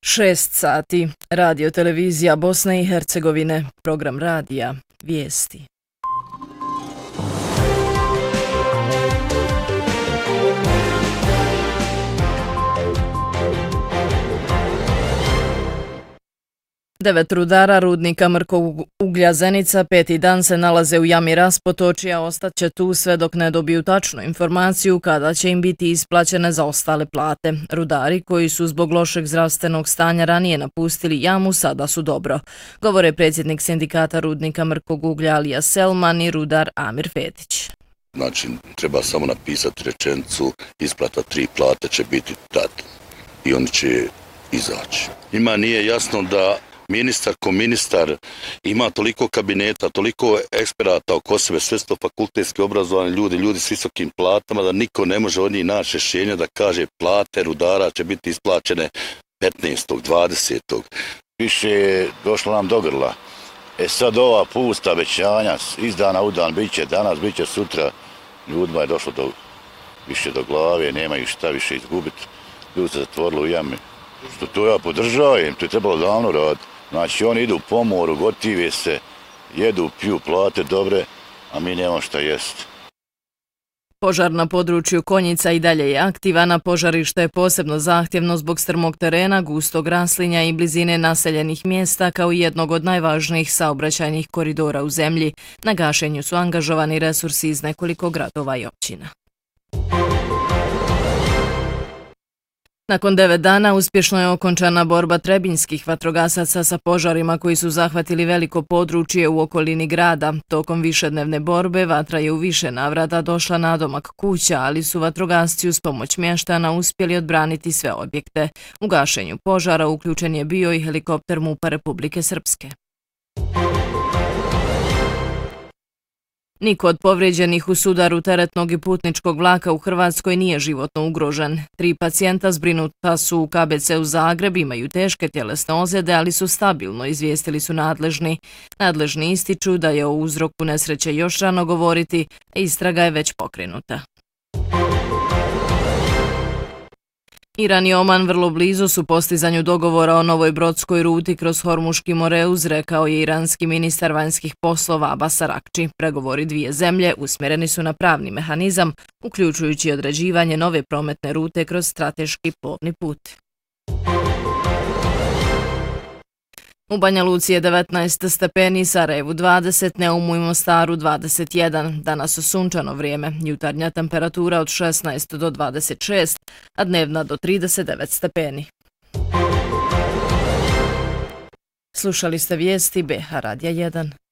6 sati. Radio televizija Bosne i Hercegovine. Program radija. Vijesti. Devet rudara rudnika mrkog uglja Zenica peti dan se nalaze u jami Raspotočja, ostaće tu sve dok ne dobiju tačnu informaciju kada će im biti isplaćene zaostale plate. Rudari koji su zbog lošeg zdravstvenog stanja ranije napustili jamu sada su dobro, govore predsjednik sindikata rudnika mrkog uglja Alija Selman i rudar Amir Fetić. Znači, treba samo napisati rečenicu, isplata 3 plate će biti tad i oni će izaći. Njima nije jasno da ministar ko ministar ima toliko kabineta, toliko eksperata oko sebe, sve sto fakultetski obrazovani ljudi s visokim platama, da niko ne može od njih naći rješenje da kaže plate rudara će biti isplaćene 15. 20. Više je došlo nam do grla. Sad ova pusta obećanja iz dana u dan, bit će danas, bit će sutra, ljudima je došlo više do glave, nemaju šta više izgubiti. Ljudi se zatvorili u jami. Što to ja podržavam, to je trebalo davno raditi. Znači oni idu po moru, gotive se, jedu, piju, plate dobre, a mi nemamo šta jest. Požar na području Konjica i dalje je aktivan, a požarište je posebno zahtjevno zbog strmog terena, gustog raslinja i blizine naseljenih mjesta kao jednog od najvažnijih saobraćajnih koridora u zemlji. Na gašenju su angažovani resursi iz nekoliko gradova i općina. Nakon 9 dana uspješno je okončana borba trebinjskih vatrogasaca sa požarima koji su zahvatili veliko područje u okolini grada. Tokom višednevne borbe vatra je u više navrata došla na domak kuća, ali su vatrogasci uz pomoć mještana uspjeli odbraniti sve objekte. U gašenju požara uključen je bio i helikopter MUP-a Republike Srpske. Niko od povrijeđenih u sudaru teretnog i putničkog vlaka u Hrvatskoj nije životno ugrožen. 3 pacijenta zbrinuta su u KBC-u Zagreb, imaju teške tjelesne ozljede, ali su stabilno, izvijestili su nadležni. Nadležni ističu da je o uzroku nesreće još rano govoriti, a istraga je već pokrenuta. Iran i Oman vrlo blizu su postizanju dogovora o novoj brodskoj ruti kroz Hormuški moreuz, rekao je iranski ministar vanjskih poslova Abbas Arakči. Pregovori dvije zemlje usmjereni su na pravni mehanizam, uključujući određivanje nove prometne rute kroz strateški plovni put. U Banja Luci je 19 stepeni, Sarajevu 20, Neumu i Mostaru 21. Danas sunčano vrijeme, jutarnja temperatura od 16 do 26, a dnevna do 39 stepeni. Slušali ste vijesti BH Radija 1.